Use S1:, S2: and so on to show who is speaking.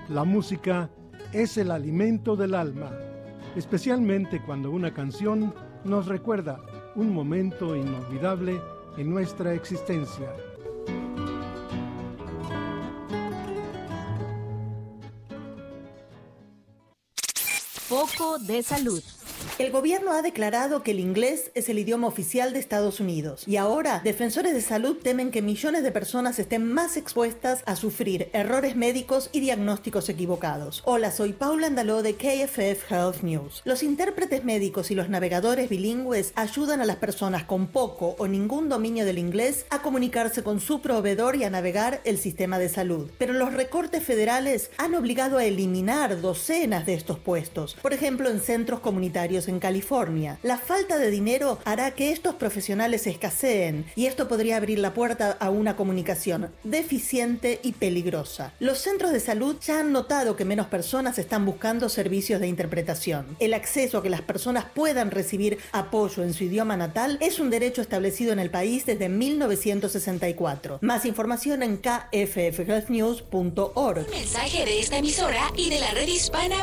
S1: La música es el alimento del alma, especialmente cuando una canción nos recuerda un momento inolvidable en nuestra existencia.
S2: Foco de salud.
S3: El gobierno ha declarado que el inglés es el idioma oficial de Estados Unidos y ahora defensores de salud temen que millones de personas estén más expuestas a sufrir errores médicos y diagnósticos equivocados. Hola, soy Paula Andaló de KFF Health News. Los intérpretes médicos y los navegadores bilingües ayudan a las personas con poco o ningún dominio del inglés a comunicarse con su proveedor y a navegar el sistema de salud. Pero los recortes federales han obligado a eliminar docenas de estos puestos, por ejemplo en centros comunitarios en California. La falta de dinero hará que estos profesionales escaseen y esto podría abrir la puerta a una comunicación deficiente y peligrosa. Los centros de salud ya han notado que menos personas están buscando servicios de interpretación. El acceso a que las personas puedan recibir apoyo en su idioma natal es un derecho establecido en el país desde 1964. Más información en kffhealthnews.org.
S2: Un mensaje de esta emisora y de la red hispana